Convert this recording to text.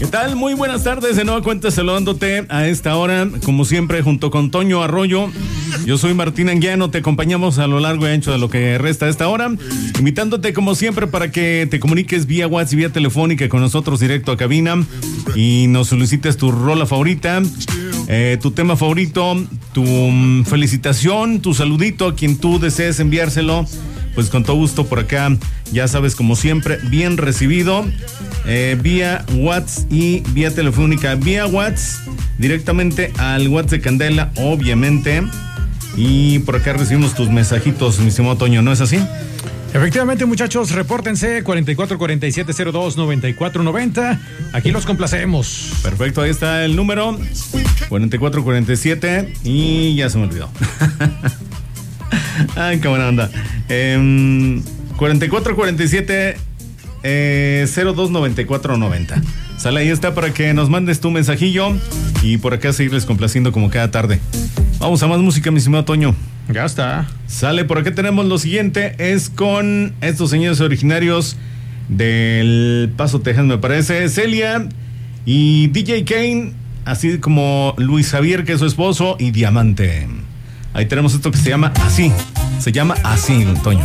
¿Qué tal? Muy buenas tardes, de nueva cuenta saludándote a esta hora, como siempre, junto con Toño Arroyo. Yo soy Martín Anguiano, te acompañamos a lo largo y ancho de lo que resta de esta hora, invitándote como siempre para que te comuniques vía WhatsApp y vía telefónica con nosotros directo a cabina y nos solicites tu rola favorita, tu tema favorito, tu felicitación, tu saludito a quien tú desees enviárselo. Pues con todo gusto por acá, ya sabes, como siempre, bien recibido, vía WhatsApp y vía telefónica. Vía WhatsApp, directamente al WhatsApp de Candela, obviamente. Y por acá recibimos tus mensajitos, mi estimado Toño, ¿no es así? Efectivamente, muchachos, repórtense 4447-029490. Aquí los complacemos. Perfecto, ahí está el número 4447 y ya se me olvidó. Ay, qué buena onda. 4447 029490. Sale, ahí está para que nos mandes tu mensajillo y por acá seguirles complaciendo como cada tarde. Vamos a más música, mi estimado Toño. Ya está. Sale, por acá tenemos lo siguiente. Es con estos señores originarios del Paso, Texas, me parece. Celia y DJ Kane, así como Luis Javier, que es su esposo, y Diamante. Ahí tenemos esto que se llama Así. Se llama Así, Toño.